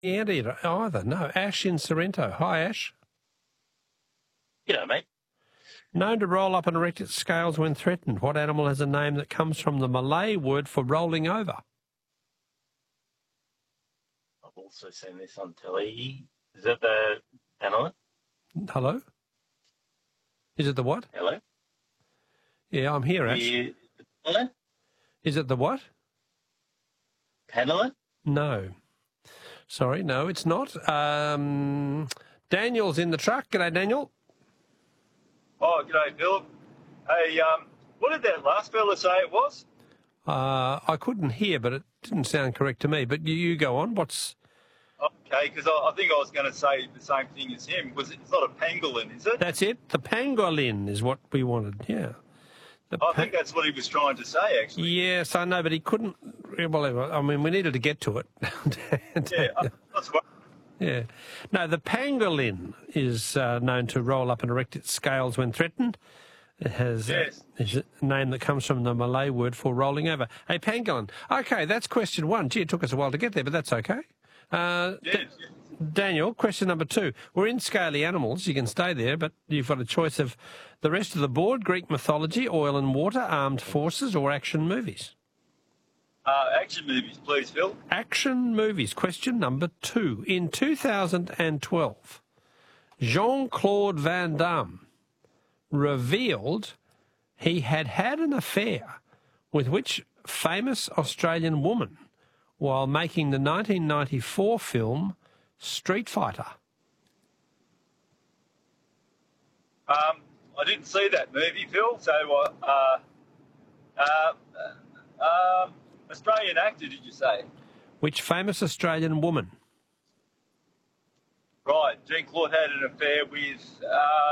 anteater either. No, Ash in Sorrento. Hi, Ash. G'day, mate. Known to roll up and erect its scales when threatened. What animal has a name that comes from the Malay word for rolling over? I've also seen this on telly. Is it the pangolin? Hello? Is it the what? Hello? Yeah, I'm here, Ash. The pangolin? Is it the what? Pangolin? No. Sorry, no, it's not. Daniel's in the truck. G'day, Daniel. Oh, g'day, Phil. Hey, what did that last fella say it was? I couldn't hear, but it didn't sound correct to me. But you go on. What's... Okay, because I think I was going to say the same thing as him. It's not a pangolin, is it? That's it. The pangolin is what we wanted, yeah. I think that's what he was trying to say, actually. Yes, I know, but he couldn't... Well, I mean, we needed to get to it. Yeah, that's right. Yeah. No, the pangolin is known to roll up and erect its scales when threatened. It has Yes. is a name that comes from the Malay word for rolling over. A pangolin. Okay, that's question one. Gee, it took us a while to get there, but that's okay. Yes. Daniel, question number 2. We're in scaly animals. You can stay there, but you've got a choice of the rest of the board: Greek mythology, oil and water, armed forces, or action movies. Action movies, please, Phil. Action movies. Question number 2. In 2012, Jean-Claude Van Damme revealed he had had an affair with which famous Australian woman while making the 1994 film Street Fighter? I didn't see that movie, Phil, so Australian actor, did you say? Which famous Australian woman? Right, Jean-Claude had an affair with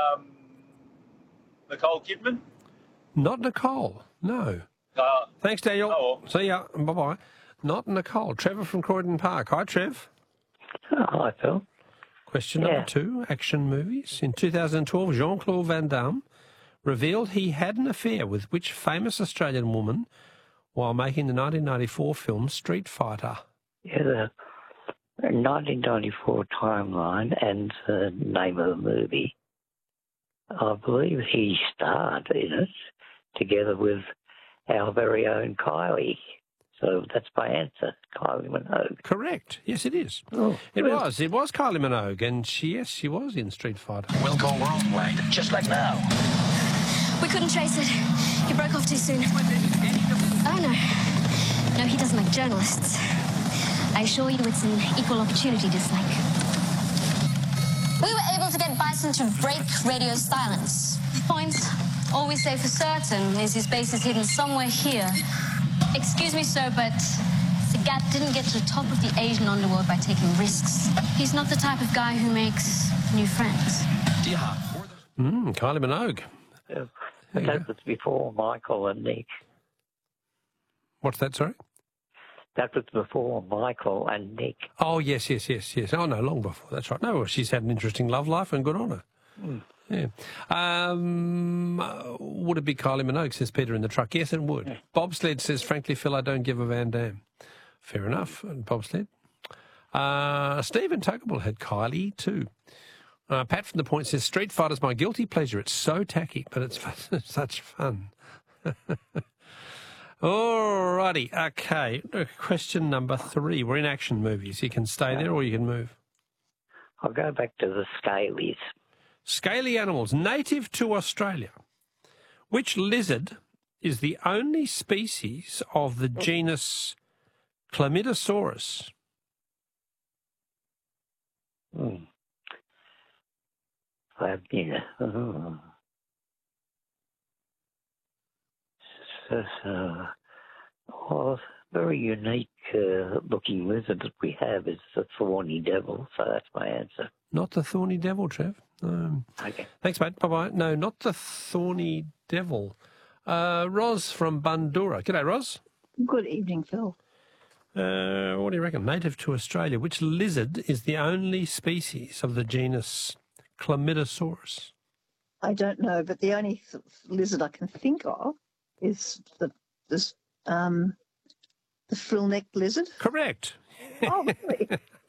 Nicole Kidman? Not Nicole, no. Thanks, Daniel. Oh, well. See ya. Bye-bye. Not Nicole. Trevor from Croydon Park. Hi, Trev. Hi, Phil. Question number 2, action movies. In 2012, Jean-Claude Van Damme revealed he had an affair with which famous Australian woman while making the 1994 film Street Fighter? Yeah, the 1994 timeline and the name of the movie. I believe he starred in it together with our very own Kylie. So that's my answer, Kylie Minogue. Correct. Yes, it is. Oh, It was Kylie Minogue, and she was in Street Fighter. We'll go worldwide, just like now. We couldn't trace it. He broke off too soon. Oh, no. No, he doesn't like journalists. I assure you it's an equal opportunity dislike. We were able to get Bison to break radio silence. Point. All we say for certain is his base is hidden somewhere here. Excuse me, sir, but Sagat didn't get to the top of the Asian underworld by taking risks. He's not the type of guy who makes new friends. Kylie Minogue. That was before Michael and Nick. What's that, sorry? That was before Michael and Nick. Oh, yes. Oh, no, long before. That's right. No, well, she's had an interesting love life and good on her. Yeah. Would it be Kylie Minogue, says Peter in the truck? Yes, it would. Bobsled says, frankly, Phil, I don't give a Van Damme. Fair enough, Bobsled. Stephen Tuckable had Kylie too. Pat from the Point says, Street Fighter's my guilty pleasure. It's so tacky, but it's such fun. All righty. Okay. Question number 3. We're in action movies. You can stay there or you can move. I'll go back to the scalies. Scaly animals native to Australia. Which lizard is the only species of the genus Chlamydosaurus? Very unique looking lizard that we have is the thorny devil, so that's my answer. Not the thorny devil, Trev. Okay. Thanks, mate. Bye-bye. No, not the thorny devil. Ros from Bundura. G'day, Ros. Good evening, Phil. What do you reckon? Native to Australia. Which lizard is the only species of the genus Chlamydosaurus? I don't know, but the only lizard I can think of is the frill-necked lizard. Correct. Oh, really?